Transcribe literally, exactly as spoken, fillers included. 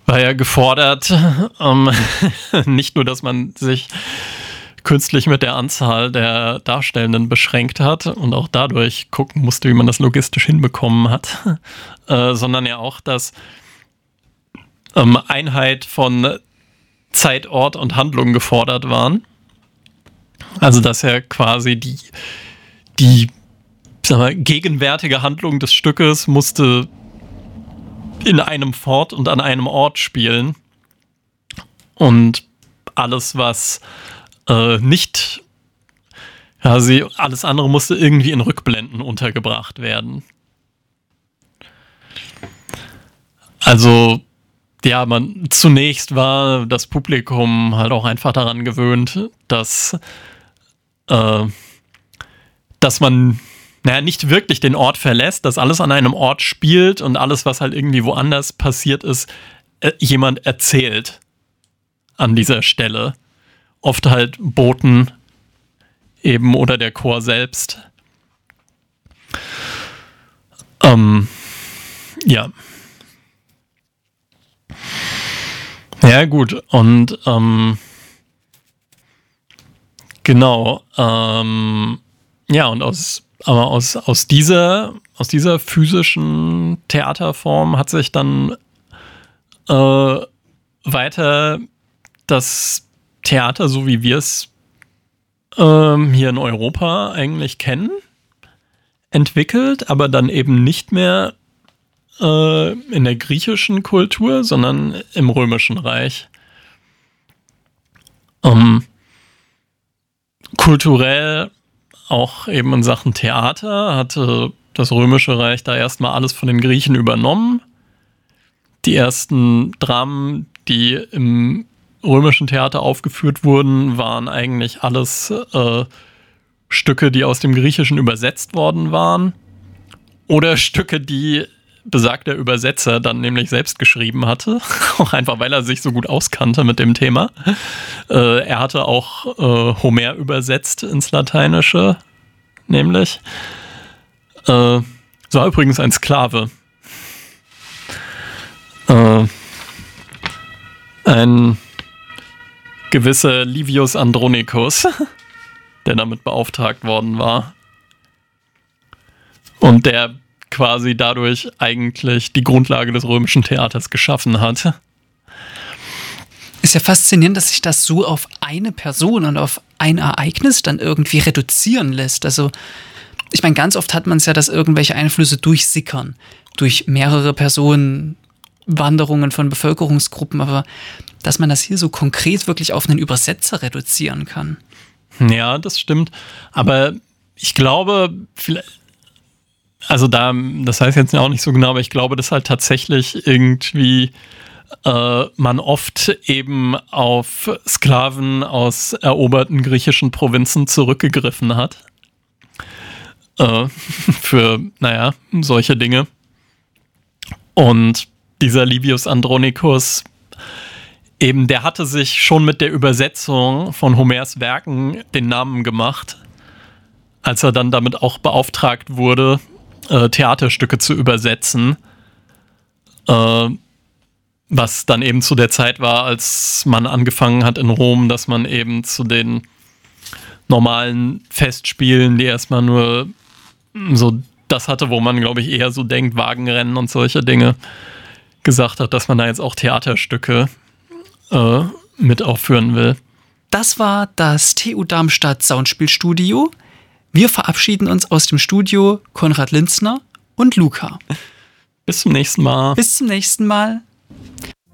war ja gefordert, ähm, nicht nur, dass man sich künstlich mit der Anzahl der Darstellenden beschränkt hat und auch dadurch gucken musste, wie man das logistisch hinbekommen hat, äh, sondern ja auch, dass ähm, Einheit von Zeit, Ort und Handlung gefordert waren. Also dass ja quasi die, die sag mal, gegenwärtige Handlung des Stückes musste in einem Fort und an einem Ort spielen. Und alles, was äh, nicht, ja, sie, alles andere musste irgendwie in Rückblenden untergebracht werden. Also, ja, man zunächst war das Publikum halt auch einfach daran gewöhnt, dass, äh, dass man naja, nicht wirklich den Ort verlässt, dass alles an einem Ort spielt und alles, was halt irgendwie woanders passiert ist, äh, jemand erzählt an dieser Stelle. Oft halt Boten eben oder der Chor selbst. Ähm, ja. Ja, gut. Und ähm, genau. Ähm, ja, und aus Aber aus, aus, dieser, aus dieser physischen Theaterform hat sich dann äh, weiter das Theater, so wie wir es ähm, hier in Europa eigentlich kennen, entwickelt, aber dann eben nicht mehr äh, in der griechischen Kultur, sondern im Römischen Reich. Ähm, kulturell auch eben in Sachen Theater hatte das Römische Reich da erstmal alles von den Griechen übernommen. Die ersten Dramen, die im römischen Theater aufgeführt wurden, waren eigentlich alles äh, Stücke, die aus dem Griechischen übersetzt worden waren. Oder Stücke, die besagter Übersetzer dann nämlich selbst geschrieben hatte. Auch einfach, weil er sich so gut auskannte mit dem Thema. Äh, er hatte auch äh, Homer übersetzt ins Lateinische, nämlich. Äh, so war übrigens ein Sklave. Äh, ein gewisser Livius Andronicus, der damit beauftragt worden war. Und der quasi dadurch eigentlich die Grundlage des römischen Theaters geschaffen hat. Ist ja faszinierend, dass sich das so auf eine Person und auf ein Ereignis dann irgendwie reduzieren lässt. Also, ich meine, ganz oft hat man es ja, dass irgendwelche Einflüsse durchsickern. Durch mehrere Personen, Wanderungen von Bevölkerungsgruppen, aber dass man das hier so konkret wirklich auf einen Übersetzer reduzieren kann. Ja, das stimmt. Aber ich glaube, vielleicht, also da, das heißt jetzt auch nicht so genau, aber ich glaube, dass halt tatsächlich irgendwie äh, man oft eben auf Sklaven aus eroberten griechischen Provinzen zurückgegriffen hat. Äh, für, naja, solche Dinge. Und dieser Livius Andronicus, eben, der hatte sich schon mit der Übersetzung von Homers Werken den Namen gemacht, als er dann damit auch beauftragt wurde, äh, Theaterstücke zu übersetzen, äh, was dann eben zu der Zeit war, als man angefangen hat in Rom, dass man eben zu den normalen Festspielen, die erstmal nur so das hatte, wo man, glaube ich, eher so denkt, Wagenrennen und solche Dinge, gesagt hat, dass man da jetzt auch Theaterstücke äh, mit aufführen will. Das war das T U Darmstadt Soundspielstudio. Wir verabschieden uns aus dem Studio, Konrad Linzner und Luca. Bis zum nächsten Mal. Bis zum nächsten Mal.